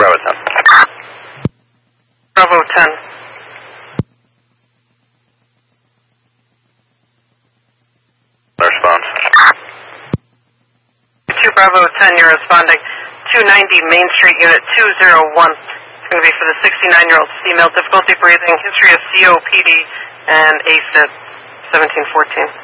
Bravo 10. Bravo 10. Response. 2 Bravo 10, you're responding. 290 Main Street, Unit 201. It's going to be for the 69-year-old female, difficulty breathing, history of COPD, and AFib, 1714.